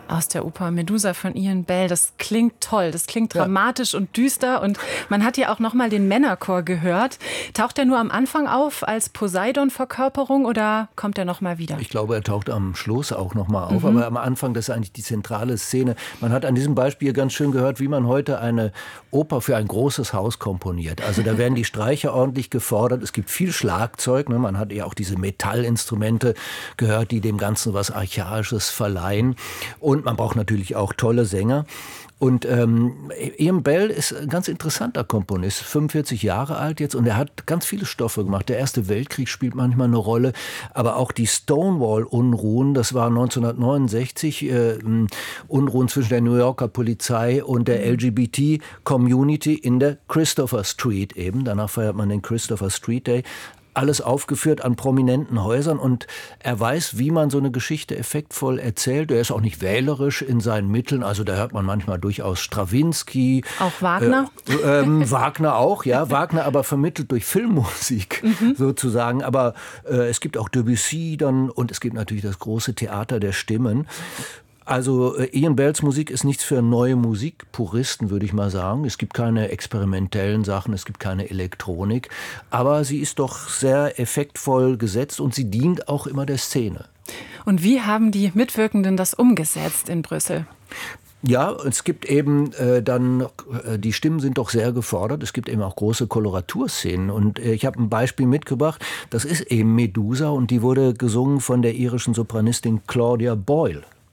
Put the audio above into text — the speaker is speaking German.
Aus der Oper Medusa von Ian Bell. Das klingt toll, das klingt dramatisch und düster. Und man hat ja auch nochmal den Männerchor gehört. Taucht er nur am Anfang auf als Poseidon-Verkörperung oder kommt er nochmal wieder? Ich glaube, er taucht am Schluss auch nochmal auf. Aber am Anfang, das ist eigentlich die zentrale Szene. Man hat an diesem Beispiel ganz schön gehört, wie man heute eine Oper für ein großes Haus komponiert. Also da werden die Streicher ordentlich gefordert. Es gibt viel Schlagzeug. Ne? Man hat ja auch diese Metallinstrumente gehört, die dem Ganzen was Archaisches verleihen. Und man braucht natürlich auch tolle Sänger. Und Ian Bell ist ein ganz interessanter Komponist, 45 Jahre alt jetzt, und er hat ganz viele Stoffe gemacht. Der Erste Weltkrieg spielt manchmal eine Rolle, aber auch die Stonewall-Unruhen, das war 1969, Unruhen zwischen der New Yorker Polizei und der LGBT-Community in der Christopher Street eben. Danach feiert man den Christopher Street Day. Alles aufgeführt an prominenten Häusern, und er weiß, wie man so eine Geschichte effektvoll erzählt. Er ist auch nicht wählerisch in seinen Mitteln, also da hört man manchmal durchaus Strawinsky. Auch Wagner? Wagner auch, ja. Wagner aber vermittelt durch Filmmusik sozusagen. Aber es gibt auch Debussy dann, und es gibt natürlich das große Theater der Stimmen. Also Ian Bells Musik ist nichts für neue Musikpuristen, würde ich mal sagen. Es gibt keine experimentellen Sachen, es gibt keine Elektronik. Aber sie ist doch sehr effektvoll gesetzt und sie dient auch immer der Szene. Und wie haben die Mitwirkenden das umgesetzt in Brüssel? Ja, es gibt eben die Stimmen sind doch sehr gefordert. Es gibt eben auch große Koloraturszenen. Und ich habe ein Beispiel mitgebracht. Das ist eben Medusa, und die wurde gesungen von der irischen Sopranistin Claudia Boyle.